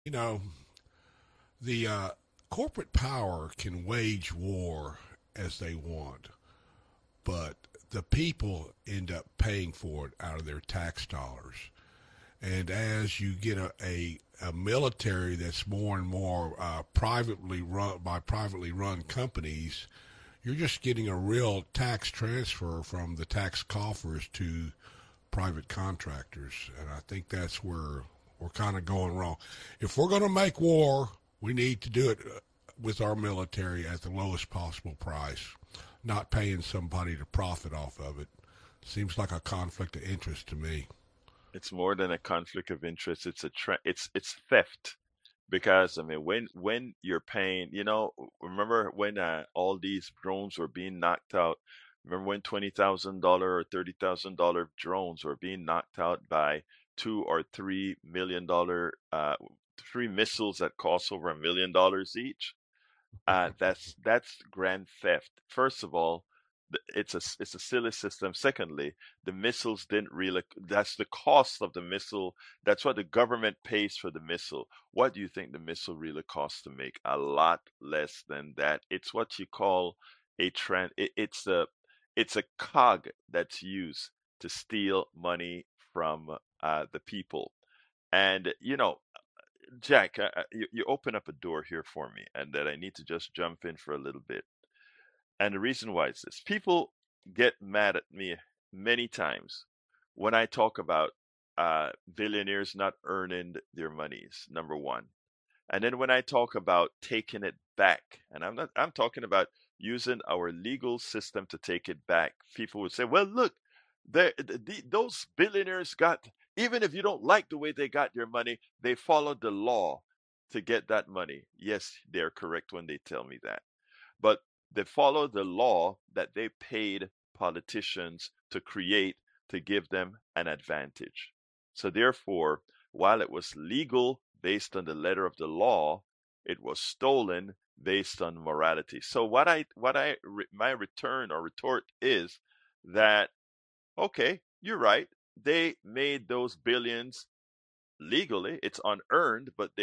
You know, the corporate power can wage war as they want, but the people end up paying for it out of their tax dollars. And as you get a military that's more and more privately run by privately run companies, you're just getting a real tax transfer from the tax coffers to private contractors. And I think that's where we're kind of going wrong. If we're going to make war, we need to do it with our military at the lowest possible price, not paying somebody to profit off of it. Seems like a conflict of interest to me. It's more than a conflict of interest. It's theft. Because I mean, when you're paying, remember when all these drones were being knocked out? Remember when $20,000 or $30,000 drones were being knocked out by $2 or $3 million, three missiles that cost over $1 million each? That's grand theft. First of all, it's a silly system. Secondly, the missiles didn't really. That's the cost of the missile. That's what the government pays for the missile. What do you think the missile really costs to make? A lot less than that. It's what you call a trend. It's a cog that's used to steal money from the people. And Jack, you open up a door here for me, and that I need to just jump in for a little bit. And the reason why is this: people get mad at me many times when I talk about billionaires not earning their monies, number one. And then when I talk about taking it back, and I'm talking about using our legal system to take it back, people would say, well, look, those billionaires got, even if you don't like the way they got their money, they followed the law to get that money. Yes, they're correct when they tell me that. But they followed the law that they paid politicians to create to give them an advantage. So, therefore, while it was legal based on the letter of the law, it was stolen based on morality. So, my return or retort is that, okay, you're right. They made those billions legally. It's unearned, but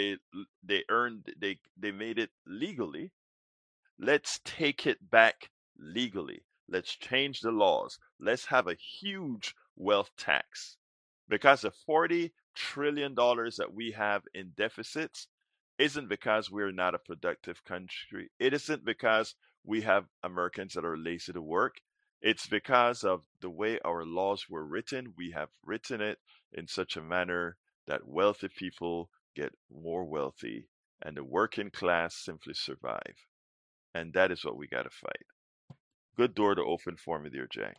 they made it legally. Let's take it back legally. Let's change the laws. Let's have a huge wealth tax. Because the $40 trillion that we have in deficits isn't because we're not a productive country. It isn't because we have Americans that are lazy to work. It's because of the way our laws were written. We have written it in such a manner that wealthy people get more wealthy and the working class simply survive. And that is what we got to fight. Good door to open for me, dear Jack.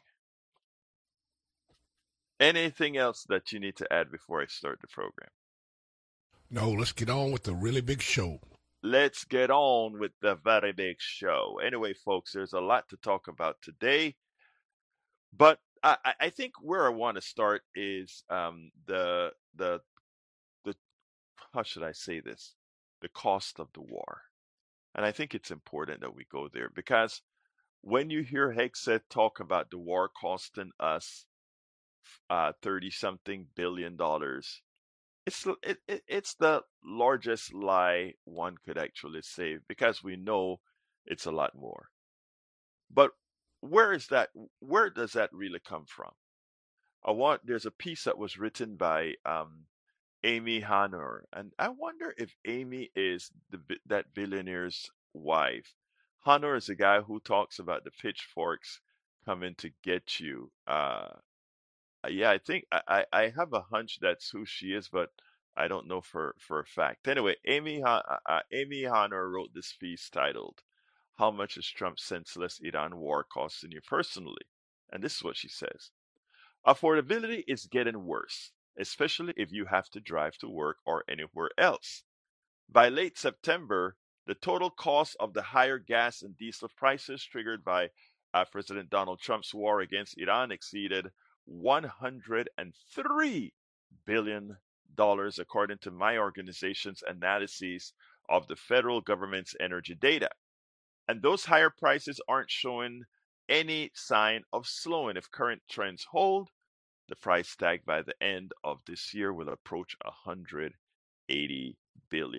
Anything else that you need to add before I start the program? No, let's get on with the really big show. Let's get on with the very big show. Anyway, folks, there's a lot to talk about today, but I think where I want to start is the how should I say this? The cost of the war. And I think it's important that we go there because when you hear Hegseth talk about the war costing us 30 something billion dollars, it's the largest lie one could actually say because we know it's a lot more. But where does that really come from? There's a piece that was written by Amy Hanor, and I wonder if Amy is that billionaire's wife. Hanor is a guy who talks about the pitchforks coming to get you. Yeah, I think I have a hunch that's who she is, but I don't know for a fact. Anyway, Amy Hanner wrote this piece titled "How Much Is Trump's Senseless Iran War Costing You Personally?" And this is what she says: affordability is getting worse, especially if you have to drive to work or anywhere else. By late September, the total cost of the higher gas and diesel prices triggered by President Donald Trump's war against Iran exceeded $103 billion, according to my organization's analyses of the federal government's energy data. And those higher prices aren't showing any sign of slowing. If current trends hold, the price tag by the end of this year will approach $180 billion.